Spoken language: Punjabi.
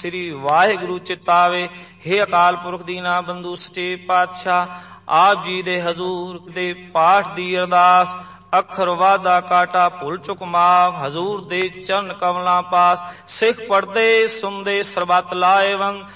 ਸ੍ਰੀ ਵਾਹਿਗੁਰੂ ਚਿਤਾਵੇ। हे ਅਕਾਲ ਪੁਰਖ ਦੀਨਾ ਬੰਧੂ ਸੱਚੇ ਪਾਤਸ਼ਾਹ, ਆਪ ਜੀ ਦੇ ਹਜ਼ੂਰ ਦੇ ਪਾਠ ਦੀ ਅਰਦਾਸ, ਅੱਖਰ ਵਾਧਾ ਕਾਟਾ ਭੁੱਲ ਚੁੱਕ ਮਾਫ, ਹਜ਼ੂਰ ਦੇ ਚਰਨ ਕਮਲਾਂ ਪਾਸ। ਸਿੱਖ ਪੜਦੇ ਸੁਣਦੇ ਸਰਬੱਤ ਲਾਹੇਵੰਦ,